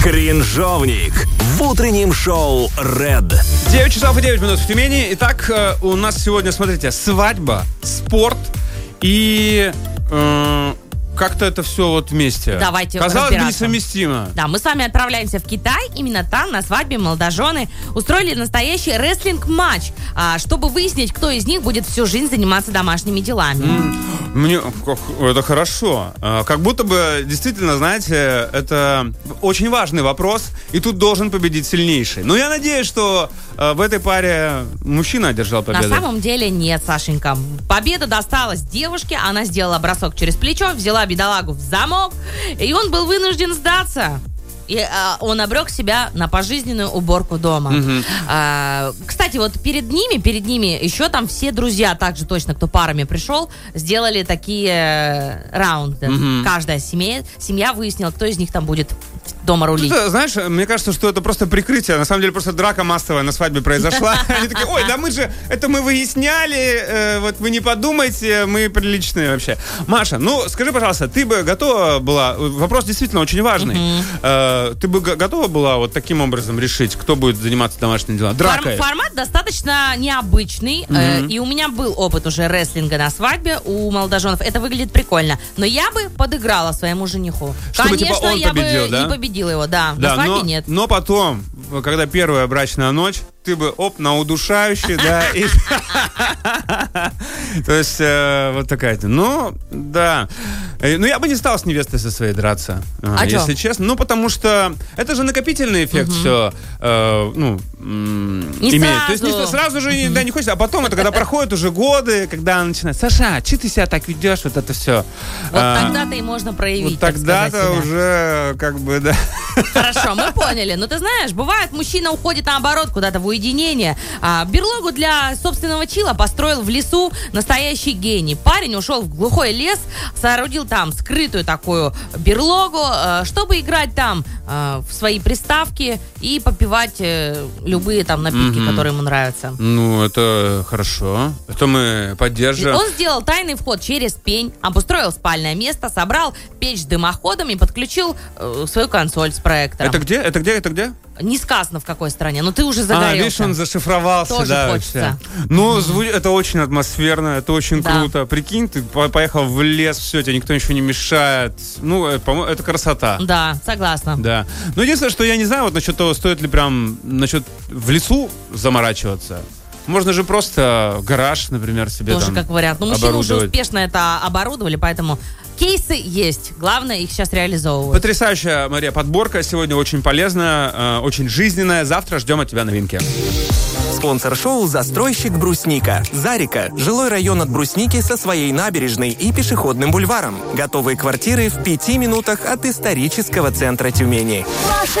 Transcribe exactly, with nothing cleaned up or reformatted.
Кринжовник в утреннем шоу Red. девять часов и девять минут в Тюмени. Итак, у нас сегодня, смотрите, свадьба, спорт и... Э, как-то это все вот вместе. Давайте Казалось бы, разбираться. несовместимо. Да, мы с вами отправляемся в Китай. Именно там, на свадьбе, молодожены устроили настоящий рестлинг-матч, а, чтобы выяснить, кто из них будет всю жизнь заниматься домашними делами. М, Мне как, это хорошо. А, Как будто бы, действительно, знаете, это очень важный вопрос, и тут должен победить сильнейший. Но я надеюсь, что а, в этой паре мужчина одержал победу. На самом деле нет, Сашенька. Победа досталась девушке, она сделала бросок через плечо, взяла бедолагу в замок, и он был вынужден сдаться. И а, он обрек себя на пожизненную уборку дома. Мгм. А, кстати, вот перед ними, перед ними еще там все друзья, также точно, кто парами пришел, сделали такие раунды. Мгм. Каждая семья, семья выяснила, кто из них там будет дома рулить. Это, знаешь, мне кажется, что это просто прикрытие. На самом деле просто драка массовая на свадьбе произошла. Они такие, ой, да мы же, это мы выясняли, э, вот вы не подумайте, мы приличные вообще. Маша, ну скажи, пожалуйста, ты бы готова была, вопрос действительно очень важный, Э, ты бы г- готова была вот таким образом решить, кто будет заниматься домашними делами? Дракой. Форм- формат достаточно необычный, э, и у меня был опыт уже рестлинга на свадьбе у молодоженов. Это выглядит прикольно. Но я бы подыграла своему жениху. Чтобы, типа, Конечно, он я победил, бы да? не победила его, да. Да, на свадьбе но, нет. но потом, когда первая брачная ночь, ты бы, оп, на удушающий, да, и... То есть, э, вот такая. Ну, да. Э, Ну, я бы не стал с невестой со своей драться, а, А если чё? честно. Ну, потому что это же накопительный эффект все, э, ну, м, Не имеет. То есть не сразу. сразу же не- да, не хочется, а потом это когда проходят уже годы, когда она начинает, Саша, че ты себя так ведешь, вот это все. Вот тогда-то и можно проявить, Вот так сказать, тогда-то себя. уже, как бы, да. Хорошо, мы поняли. Но ты знаешь, бывает, мужчина уходит наоборот куда-то в уединение. А, берлогу для собственного чила построил в лесу настоящий гений. Парень ушел в глухой лес, соорудил там скрытую такую берлогу, э, чтобы играть там э, в свои приставки и попивать э, любые там напитки, Мгм. которые ему нравятся. Ну, это хорошо. Это мы поддерживаем. Он сделал тайный вход через пень, обустроил спальное место, собрал печь с дымоходом и подключил э, свою консоль с проектором. Это где? Это где? Это где? Не сказано, в какой стране, но ты уже А, загорелся. видишь, он зашифровался, Тоже да. хочется. вообще. Ну, зву- это очень атмосферно, это очень Да. круто. Прикинь, ты по- поехал в лес, все, тебе никто ничего не мешает. Ну, э, по-моему, это красота. Да, согласна. Да. Но единственное, что я не знаю, вот насчет того, стоит ли прям насчет в лесу заморачиваться. Можно же просто гараж, например, себе Тоже там как вариант. Но мужчины уже оборудовать. успешно это оборудовали, поэтому кейсы есть. Главное их сейчас реализовывать. Потрясающая, Мария, подборка. Сегодня очень полезная, э, очень жизненная. Завтра ждем от тебя новинки. Спонсор шоу «Застройщик Брусника». Зарика. Жилой район от Брусники со своей набережной и пешеходным бульваром. Готовые квартиры в пяти минутах от исторического центра Тюмени.